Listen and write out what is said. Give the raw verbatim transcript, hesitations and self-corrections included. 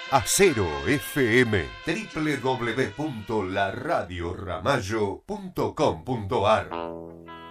Acero F M, doble u doble u doble u punto la radio ramallo punto com punto a r.